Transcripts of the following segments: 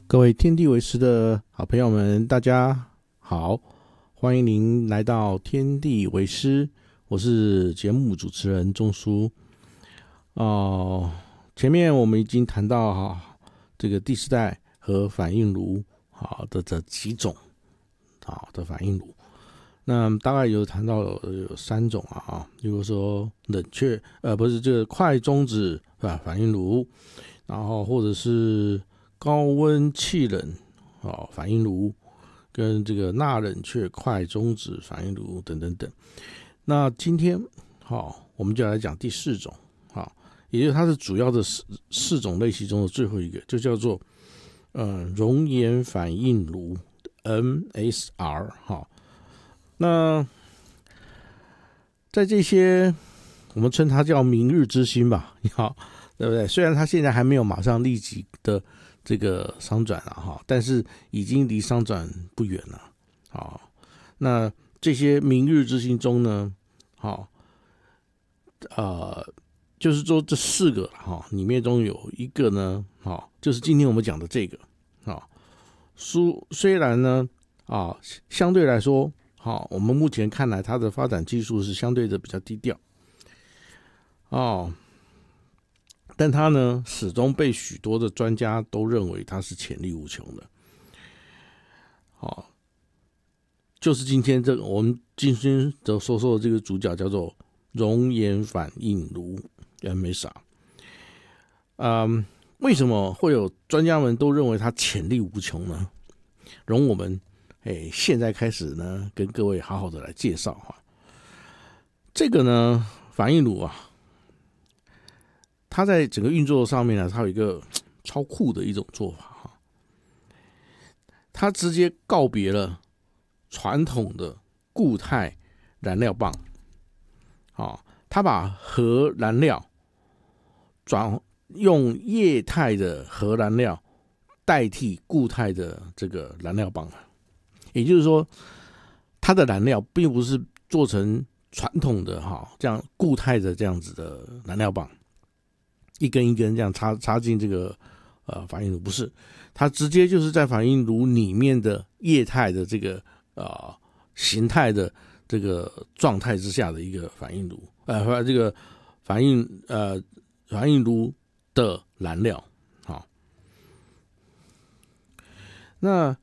各位天地为师的好朋友们，大家好，欢迎您来到天地为师，我是节目主持人钟书。前面我们已经谈到这个第四代核反应炉的这几种的反应炉，那大概有谈到有3种比如说冷却不是这个快中子反应炉，然后或者是高温气冷反应炉，跟这个钠冷却快中子反应炉等等等。那今天我们就来讲第4种，也就是它是主要的四种类型中的最后一个，就叫做熔岩反应炉 MSR。那在这些我们称它叫明日之星吧，对不对？虽然它现在还没有马上立即的这个商转但是已经离商转不远了。那这些明日之星中呢，就是说这4个里面中有一个呢，就是今天我们讲的这个虽然呢相对来说我们目前看来它的发展技术是相对的比较低调但它呢始终被许多的专家都认为它是潜力无穷的。就是今天这个我们今天所说的这个主角叫做熔岩反应炉 MSR。为什么会有专家们都认为它潜力无穷呢？容我们现在开始呢跟各位好好的来介绍这个呢反应炉它在整个运作上面呢，它有一个超酷的一种做法它直接告别了传统的固态燃料棒它把核燃料用液态的核燃料代替固态的这个燃料棒，也就是说它的燃料并不是做成传统的这样固态的这样子的燃料棒，一根一根这样插进这个反应炉，不是，它直接就是在反应炉里面的液态的这个形态的这个状态之下的一个反应炉，这个反应炉的燃料。那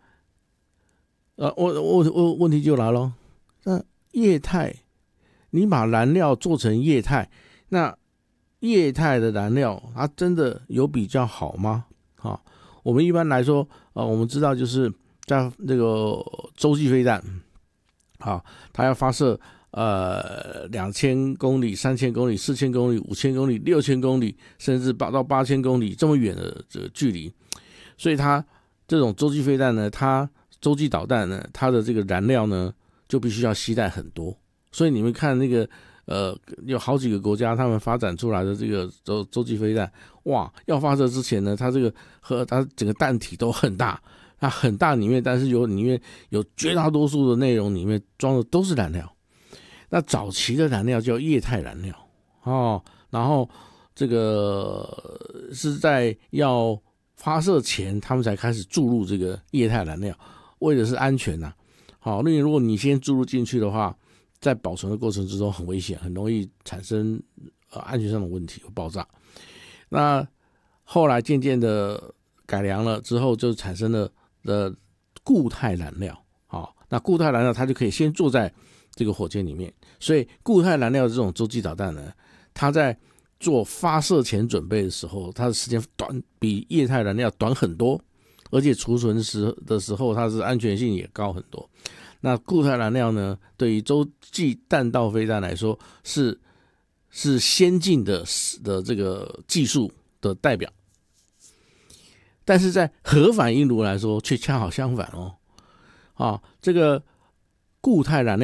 问题就来了，那液态，你把燃料做成液态，那液态的燃料它真的有比较好吗？我们一般来说我们知道就是在这个洲际飞弹它要发射2000公里、3000公里、4000公里、5000公里、6000公里，甚至到8000公里这么远的这个距离，所以它这种洲际飞弹呢，它洲际导弹呢，它的这个燃料呢就必须要携带很多，所以你们看那个有好几个国家他们发展出来的这个洲际飞弹，要发射之前呢，它这个它整个弹体都很大，它很大里面，但是里面有绝大多数的内容里面装的都是燃料。那早期的燃料叫液态燃料然后这个是在要发射前他们才开始注入这个液态燃料，为的是安全因为如果你先注入进去的话，在保存的过程之中很危险，很容易产生安全上的问题和爆炸。那后来渐渐的改良了之后，就产生了固态燃料那固态燃料它就可以先坐在这个火箭里面，所以固态燃料这种洲际导弹呢，它在做发射前准备的时候，它的时间比液态燃料短很多，而且储存的时候它是安全性也高很多。那固态燃料呢，对于洲际弹道飞弹来说是先进的这个技术的代表，但是在核反应炉来说却恰好相反这个固态燃料